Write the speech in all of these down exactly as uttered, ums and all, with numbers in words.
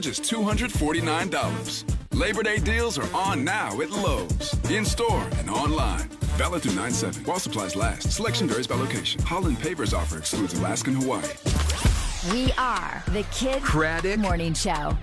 Just two hundred forty-nine dollars. Labor Day deals are on now at Lowe's. In-store and online. Valid through nine seven. While supplies last. Selection varies by location. Holland Pavers offer excludes Alaska and Hawaii. We are the Kid Craddock Morning Show.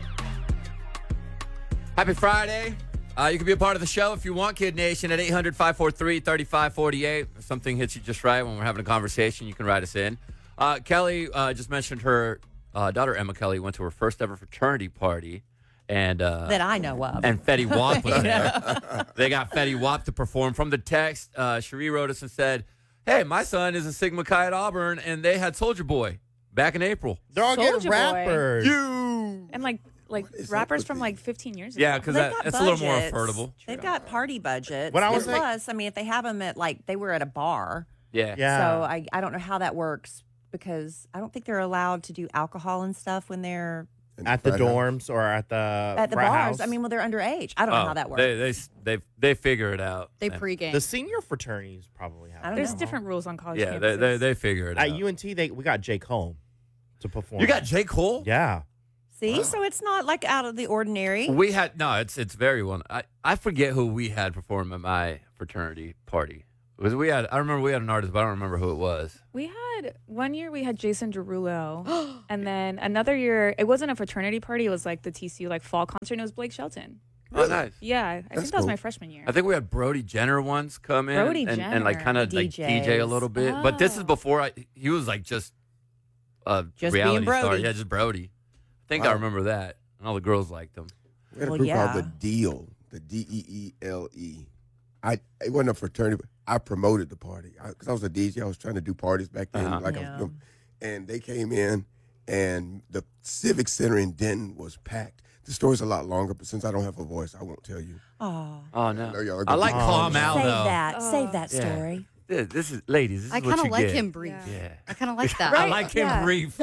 Happy Friday. Uh, you can be a part of the show if you want, Kid Nation, at eight hundred, five four three, three five four eight. If something hits you just right when we're having a conversation, you can write us in. Uh, Kelly uh, just mentioned her uh, daughter, Emma Kelly, went to her first ever fraternity party. and uh, That I know of. And Fetty Wap was there. They got Fetty Wap to perform. From the text, uh, Cherie wrote us and said, hey, my son is a Sigma Chi at Auburn, and they had Soulja Boy back in April. They're all Soulja getting Boy. rappers. You. And like like rappers from like fifteen years ago. Yeah, because They've that, got it's a little more budgets. affordable. They've got party budgets. When I was And like- plus, I mean, if they have them at like they were at a bar, Yeah. Yeah. so I I don't know how that works because I don't think they're allowed to do alcohol and stuff when they're At the frat house. dorms or at the at the frat bars. house. I mean, well, they're underage. I don't know Oh, how that works. They, they, they, they figure it out. They And- pregame. the senior fraternities probably have. I don't There's know. different rules on college Yeah, they, campuses. they, they figure it out. At U N T, they we got Jake Holm to perform. You got J. Cole? Yeah. See, so it's not like out of the ordinary. We had no. It's it's very well. I, I forget who we had perform at my fraternity party. Was we had? I remember we had an artist, but I don't remember who it was. We had one year we had Jason Derulo, and then another year it wasn't a fraternity party. It was like the T C U like fall concert. And it was Blake Shelton. Oh, nice. Yeah, I think that was cool. my freshman year. I think we had Brody Jenner once come in Brody and, and like Jenner. kind of like D J a D Js. little bit. But this is Oh. before I. He was like just a Just reality being star. Brody. Yeah, just Brody. I think I Wow. remember that. And all the girls liked him. We had a Well, group yeah. called The Deal, the D E E L E. I it wasn't a fraternity, but I promoted the party because I, I was a D J. I was trying to do parties back then, Uh-huh. like I Yeah. was doing. And they came in, and the Civic Center in Denton was packed. The story's a lot longer, but since I don't have a voice, I won't tell you. Oh, Oh no. know y'all are I gonna like be- Calm Oh, Out save though. that. Save that Yeah. story. This, this is ladies. This is I what kind of you like get. him brief. Yeah. Yeah. I kind of like that. I like him Yeah. brief.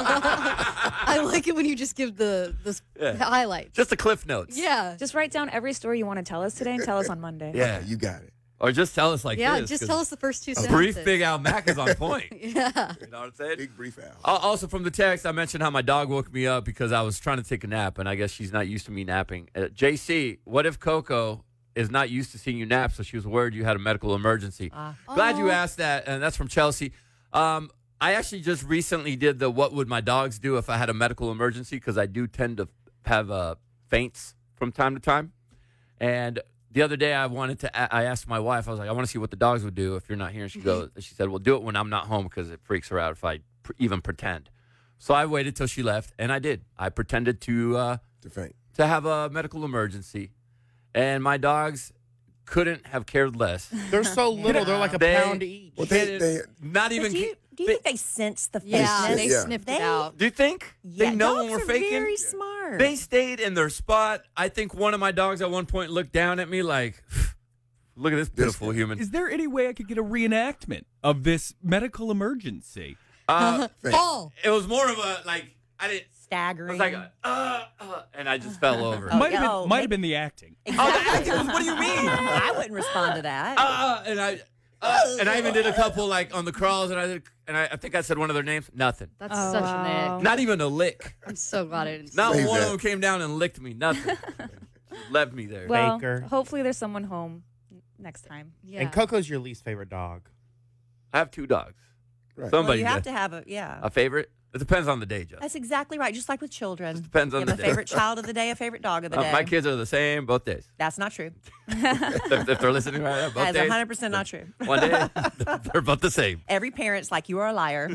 I like it when you just give the the Yeah. highlights. Just the cliff notes. Yeah. Just write down every story you want to tell us today and tell us on Monday. Yeah. You got it. Or just tell us like yeah, this. just 'cause tell us the first two sentences. Brief Big Al Mac is on point. Yeah. You know what I'm saying? Big brief out. Al- Also, from the text, I mentioned how my dog woke me up because I was trying to take a nap, and I guess she's not used to me napping. Uh, J C, what if Coco is not used to seeing you nap, so she was worried you had a medical emergency? Glad you Aw. asked that, and that's from Chelsea. Um, I actually just recently did the what would my dogs do if I had a medical emergency, because I do tend to have uh, faints from time to time. And the other day, I wanted to. a- I asked my wife. I was like, I want to see what the dogs would do if you're not here. And she goes, she said, well, do it when I'm not home because it freaks her out if I pr- even pretend. So I waited till she left, and I did. I pretended to uh, To faint. to have a medical emergency, and my dogs couldn't have cared less. They're so little. They're like a They- pound each. Well, they, Hit they, it- not even. do you, ca- do you they- think they sense the Yeah, fakeness? they Yeah. sniffed They- it out. do you think Yeah, they know when dogs we're are faking? Very smart. They stayed in their spot. I think one of my dogs at one point looked down at me like, "Look at this pitiful human." Is there any way I could get a reenactment of this medical emergency? Uh, faint. Paul. it was more of a like I didn't. I Staggering. was like, uh, uh, and I just fell over. Oh, might have yeah, been, oh, might they- have been the acting. Oh, the acting? What do you mean? I wouldn't respond to that. Uh, and I, uh, and I even did a couple like on the crawls, and I did, and I, I think I said one of their names. Nothing. That's Oh, such wow. an ick. Not even a lick. I'm so glad I didn't. Not Save one that. of them came down and licked me. Nothing. Left me there. Well, Baker. hopefully there's someone home next time. Yeah. And Coco's your least favorite dog. I have two dogs. Right. Well, Somebody you have does. to have a yeah. A favorite? It depends on the day, Justin. That's exactly right. Just like with children. depends on Give the them a day. favorite child of the day, a favorite dog of the Uh, day. my kids are the same both days. That's not true. if, if they're listening right now, both That is days. one hundred percent not true. One day, they're both the same. Every parent's like, you are a liar.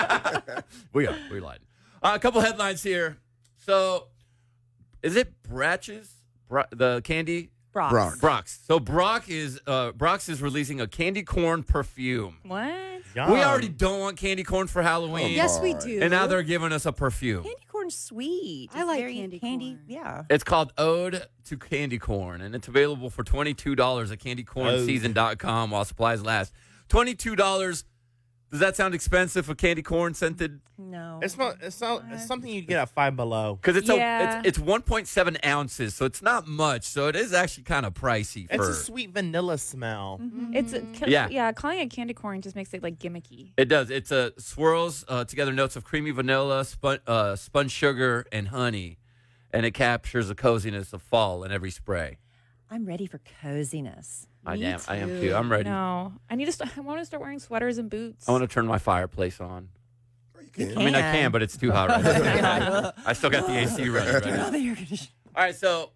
We are. We lied. Uh, a couple headlines here. So, is it Bratches? Bra- the candy? Brock. Brock. Brock's. So Brock is uh, Brock's is releasing a candy corn perfume. What? Yum. We already don't want candy corn for Halloween. Yes, we Alright. do. And now they're giving us a perfume. Candy corn's sweet. I It's like very candy candy. corn. Yeah. It's called Ode to Candy Corn, and it's available for twenty-two dollars at candy corn season dot com while supplies last. twenty-two dollars. Does that sound expensive for candy corn scented? No. It's not. It's not. It's something you get at Five Below. Because it's, Yeah. a, it's it's one point seven ounces, so it's not much. So it is actually kind of pricey. It's for a sweet vanilla smell. It's a, Yeah. yeah. Calling it candy corn just makes it like gimmicky. It does. It's a swirls uh, together notes of creamy vanilla, spun, uh, spun sugar, and honey. and it captures the coziness of fall in every spray. I'm ready for coziness. I Me am. I am too. too. I'm ready. No, I need to. St- I want to start wearing sweaters and boots. I want to turn my fireplace on. You can. I mean, I can, Can. but it's too hot right now. I still got the A C running right now. All right, so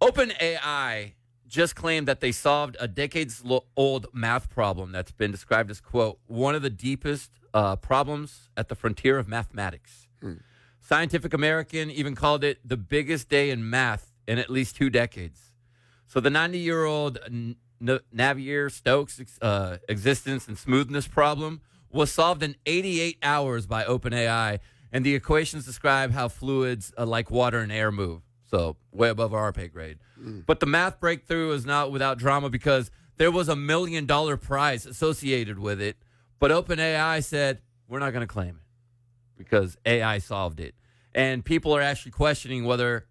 OpenAI just claimed that they solved a decades-old math problem that's been described as, quote, one of the deepest uh, problems at the frontier of mathematics. Hmm. Scientific American even called it the biggest day in math in at least two decades. So the ninety-year-old N- N- Navier-Stokes uh, existence and smoothness problem was solved in eighty-eight hours by OpenAI, and the equations describe how fluids uh, like water and air move. So way above our pay grade. Mm. But the math breakthrough is not without drama because there was a million dollar prize associated with it. But OpenAI said, we're not going to claim it because A I solved it. And people are actually questioning whether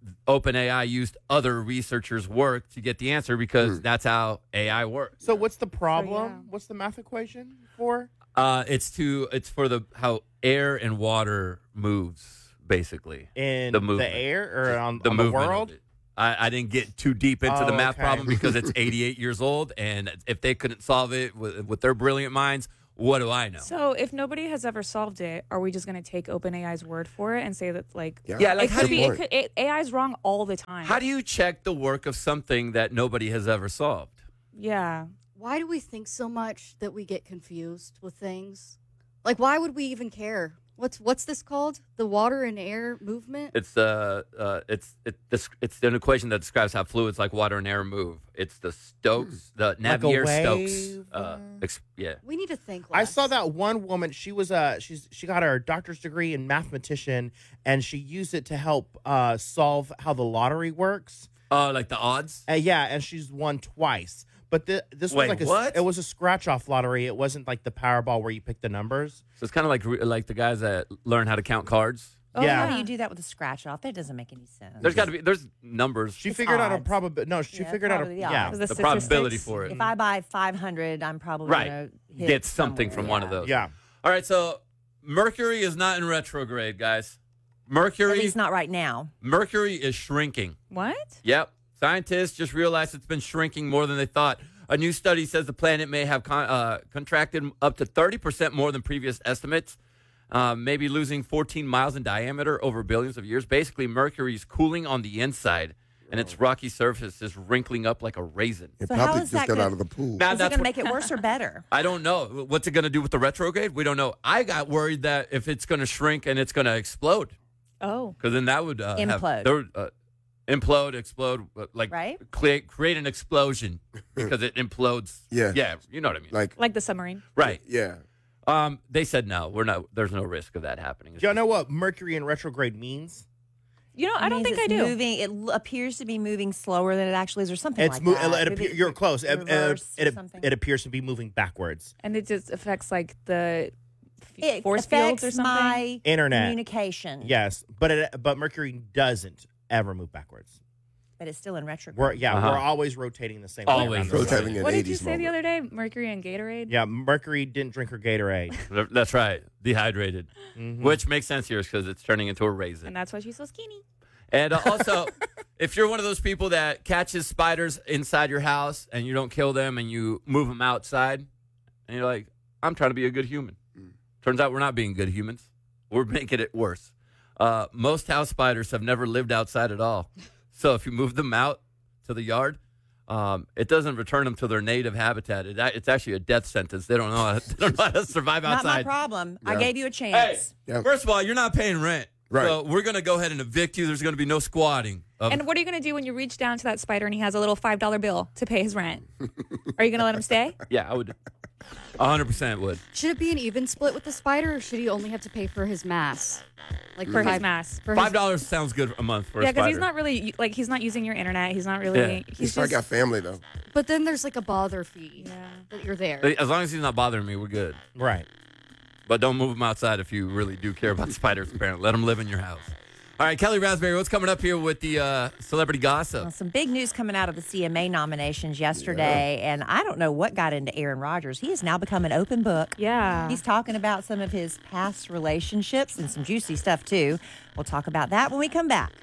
OpenAI used other researchers' work to get the answer because mm. that's how A I works. So what's the problem? So, yeah. What's the math equation for? Uh, it's to it's for the how air and water moves, basically. In the, the, movement. air or on the, on the movement of world? it. I, I didn't get too deep into Oh, the math okay. problem because it's eighty-eight years old, and if they couldn't solve it with, with their brilliant minds, what do I know? So if nobody has ever solved it, are we just going to take OpenAI's word for it and say that like Yeah, Yeah, it like how could do be you it could, it, A I is wrong all the time. how do you check the work of something that nobody has ever solved? Yeah. Why do we think so much that we get confused with things? Like, why would we even care? What's what's this called? The water and air movement? It's uh, uh it's it, this, it's an equation that describes how fluids like water and air move. It's the Stokes, the Like a Navier-Stokes. wave? Uh, ex- yeah. We need to think I less. saw that one woman. She was uh she's she got her doctor's degree in mathematician, and she used it to help uh solve how the lottery works. Oh, like the odds. Uh, yeah, and she's won twice. But th- this Wait, was like a what? it was a scratch off lottery. It wasn't like the Powerball where you pick the numbers. So it's kind of like re- like the guys that learn how to count cards. Oh, Yeah. how do you do that with a scratch off? That doesn't make any sense. There's got to be there's numbers. She It's figured out a odds. probability. No, she Yeah, figured out a probably the yeah. odds. The the probability statistics. for it. If I buy five hundred, I'm probably Right. gonna hit Get something from somewhere, one of yeah. those. Yeah. All right, so Mercury is not in retrograde, guys. At Mercury least not right now. Mercury is shrinking. What? Yep. Scientists just realized it's been shrinking more than they thought. A new study says the planet may have con- uh, contracted up to thirty percent more than previous estimates, uh, maybe losing fourteen miles in diameter over billions of years. Basically, Mercury's cooling on the inside, and its rocky surface is wrinkling up like a raisin. It So how probably is just that got good? out of the pool. Now, Is it that's going to what- make it worse or better? I don't know. What's it going to do with the retrograde? We don't know. I got worried that if it's going to shrink and it's going to explode, Oh. because then that would uh, have- Implode. there would, uh, implode, explode, uh, like Right? create, create an explosion because it implodes. Yeah. Yeah, you know what I mean. Like, Like the submarine. right. yeah. Um, they said no. We're not. There's no risk of that happening. It's Do y'all just- know what Mercury in retrograde means? You know, I don't Means think I it's do. Moving, it l- appears to be moving slower than it actually is, or something It's like mo- that. it, it Maybe appear, you're close. It, it, reverse or it, something. it appears to be moving backwards. And it just affects like the f- It force affects fields or something. my Internet. communication. Yes, but it, but Mercury doesn't ever move backwards. But it's still in retrograde. We're yeah, Uh-huh. we're always rotating the same way Always around the sun. rotating. What an did you eighties say the moment. other day? Mercury and Gatorade? Yeah, Mercury didn't drink her Gatorade. That's right. Dehydrated, Mhm. which makes sense here because it's turning into a raisin. And that's why she's so skinny. And uh, also, if you're one of those people that catches spiders inside your house and you don't kill them and you move them outside, and you're like, I'm trying to be a good human. Turns out we're not being good humans. We're making it worse. Uh, most house spiders have never lived outside at all. So if you move them out to the yard, um, it doesn't return them to their native habitat. It, it's actually a death sentence. They don't know how, they don't know how to survive Not my outside. problem. I Yeah. gave you a Hey, chance. Yeah. first of all, you're not paying rent. Right. So we're going to go ahead and evict you. There's going to be no squatting. of- And what are you going to do when you reach down to that spider and he has a little five dollar bill to pay his rent? Are you going to let him stay? yeah, I would. one hundred percent would. Should it be an even split with the spider, or should he only have to pay for his mass? Like For his five- mass. For Five his, dollars sounds good a month for Yeah, a because spider. he's not really, like, he's not using your internet. He's not really, Yeah. he's He's probably just, got family, though. but then there's like a bother fee yeah. that you're there. As long as he's not bothering me, we're good. Right. But don't move him outside if you really do care about spiders, apparently. Let him live in your house. All right, Kelly Raspberry, what's coming up here with the uh, celebrity gossip? Well, some big news coming out of the C M A nominations yesterday, and I don't know what got into Aaron Rodgers. He has now become an open book. Yeah. He's talking about some of his past relationships and some juicy stuff, too. We'll talk about that when we come back.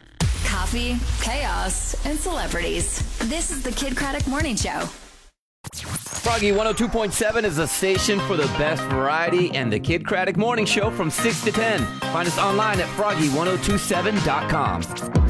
Coffee, chaos, and celebrities. This is the Kid Craddock Morning Show. Froggy one oh two point seven is a station for the best variety and the Kid Craddock Morning Show from six to ten. Find us online at froggy ten twenty-seven dot com.